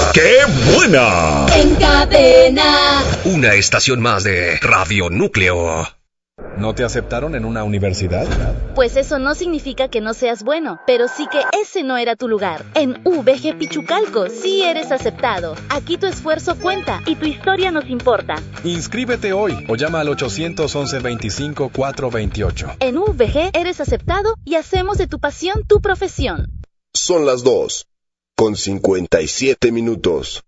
¡Qué buena! En Cadena. Una estación más de Radio Núcleo. ¿No te aceptaron en una universidad? Pues eso no significa que no seas bueno, pero sí que ese no era tu lugar. En UVG Pichucalco sí eres aceptado. Aquí tu esfuerzo cuenta y tu historia nos importa. Inscríbete hoy o llama al 811 25 428. En UVG eres aceptado y hacemos de tu pasión tu profesión. Son las 2:57 minutos.